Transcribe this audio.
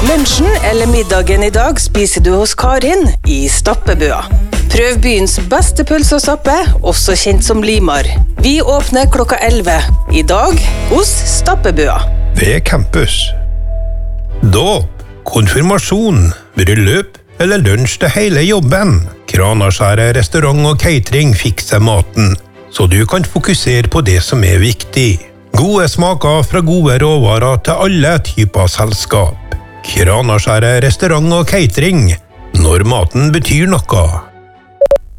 Lunsjen eller middagen I dag spiser du hos Karin I Stappebua. Prøv byens beste pølse og stappe, også kjent som Limar. Vi åpner klokka 11. I dag hos Stappebua. Ved campus. Dåp, konfirmasjon, bryllup eller lunsj til hele jobben. Kranaskjæret restaurant og catering fikser maten, så du kan fokusere på det som viktig. Gode smaker fra gode råvarer til alle typer selskap. Kranaskjæret restaurant og catering, når maten betyr noe.